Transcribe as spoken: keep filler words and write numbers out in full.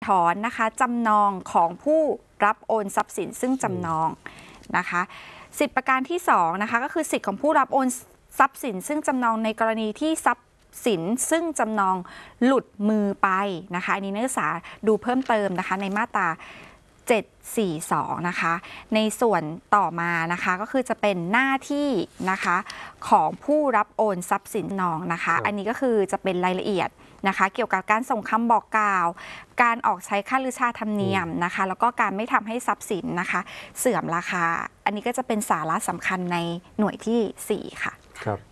ถอนนะคะจำนองของผู้รับโอนทรัพย์สินซึ่งจำนองนะคะสิทธิประการที่สองนะคะก็คือสิทธิของผู้รับโอนทรัพย์สินซึ่งจำนองในกรณีที่ทรัพย์สินซึ่งจำนองหลุดมือไปนะคะอันนี้นักศึกษาดูเพิ่มเติมนะคะในมาตราเจ็ดสี่สองนะคะในส่วนต่อมานะคะก็คือจะเป็นหน้าที่นะคะของผู้รับโอนทรัพย์สินนองนะคะอันนี้ก็คือจะเป็นรายละเอียดนะคะเกี่ยวกับการส่งคำบอกกล่าวการออกใช้ค่าลือชาธรรมเนียมนะคะแล้วก็การไม่ทำให้ทรัพย์สินนะคะเสื่อมราคาอันนี้ก็จะเป็นสาระสำคัญในหน่วยที่สี่ค่ะครับ